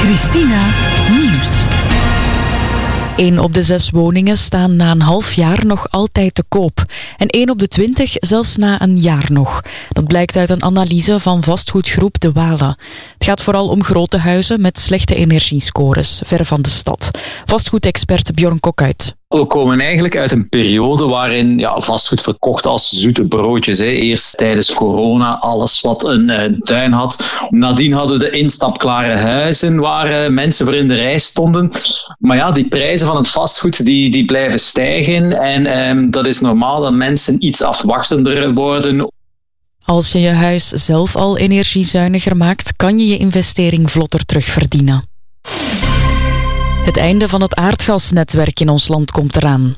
Christina Nieuws. 1 op de 6 woningen staan na een half jaar nog altijd te koop. En 1 op de 20 zelfs na een jaar nog. Dat blijkt uit een analyse van vastgoedgroep De Walen. Het gaat vooral om grote huizen met slechte energiescores, ver van de stad. Vastgoedexpert Bjorn Kokkuit. We komen eigenlijk uit een periode waarin vastgoed verkocht als zoete broodjes. Eerst tijdens corona alles wat een tuin had. Nadien hadden we de instapklare huizen waar mensen voor in de rij stonden. Maar die prijzen van het vastgoed die blijven stijgen. En dat is normaal dat mensen iets afwachtender worden. Als je je huis zelf al energiezuiniger maakt, kan je je investering vlotter terugverdienen. Het einde van het aardgasnetwerk in ons land komt eraan.